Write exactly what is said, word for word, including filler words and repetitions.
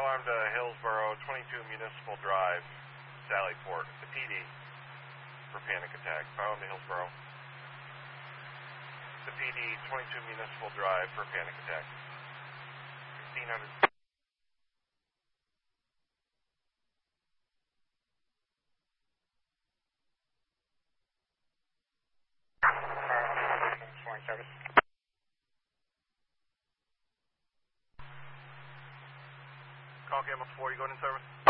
arm to Hillsborough, twenty-two Municipal Drive, Sallyport, the P D for panic attack. Fire arm to Hillsborough. The P D, twenty-two Municipal Drive for panic attack. fifteen hundred. Morning service. Call Campbell four, you going in service?